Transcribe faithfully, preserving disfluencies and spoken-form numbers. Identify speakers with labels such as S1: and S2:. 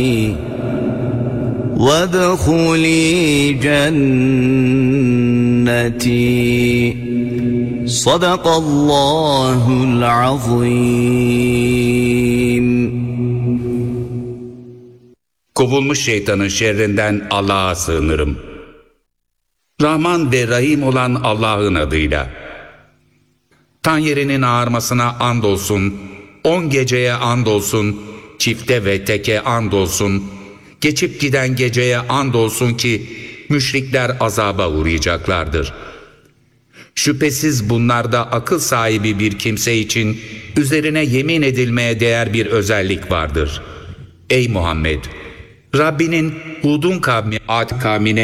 S1: وَادْخُلِي جَنَّتِي صَدَقَ اللّٰهُ الْعَظِيمُ.
S2: Kovulmuş şeytanın şerrinden Allah'a sığınırım. Rahman ve Rahim olan Allah'ın adıyla. Tan yerinin ağarmasına andolsun, on geceye andolsun, çifte ve teke andolsun, geçip giden geceye andolsun ki müşrikler azaba uğrayacaklardır. Şüphesiz bunlarda akıl sahibi bir kimse için üzerine yemin edilmeye değer bir özellik vardır. Ey Muhammed! Rabbinin Hud'un kavmi Ad kavmine